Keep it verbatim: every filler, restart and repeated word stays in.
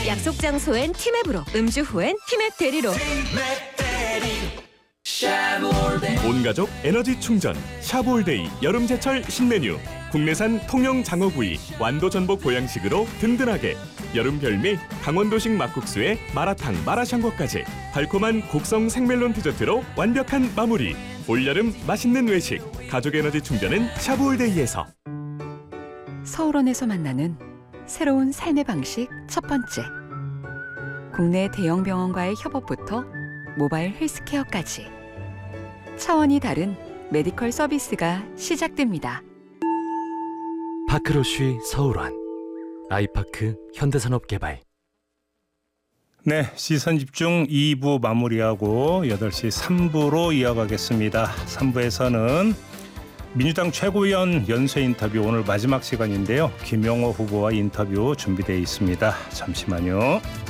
약속 장소엔 티맵으로, 음주 후엔 티맵 대리로. 온 가족 에너지 충전 샤브올데이 여름제철 신메뉴. 국내산 통영 장어구이, 완도 전복 보양식으로 든든하게. 여름 별미 강원도식 막국수에 마라탕, 마라샹궈까지 달콤한 곡성 생멜론 디저트로 완벽한 마무리. 올여름 맛있는 외식, 가족 에너지 충전은 샤브올데이에서. 서울원에서 만나는 새로운 삶의 방식 첫 번째. 국내 대형 병원과의 협업부터 모바일 헬스케어까지 차원이 다른 메디컬 서비스가 시작됩니다. 파크로쉬 서울원, 아이파크 현대산업개발. 네, 시선집중 이 부 마무리하고 여덟 시 삼 부로 이어가겠습니다. 삼 부에서는 민주당 최고위원 연쇄 인터뷰 오늘 마지막 시간인데요. 김용호 후보와 인터뷰 준비되어 있습니다. 잠시만요.